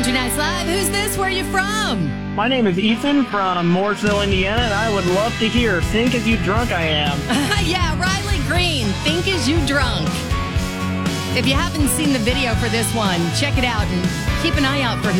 Country Nights Live. Who's this? Where are you from? My name is Ethan from Mooresville, Indiana, and I would love to hear Think As You Drunk I Am. Yeah, Riley Green, Think As You Drunk. If you haven't seen the video for this one, check it out and keep an eye out for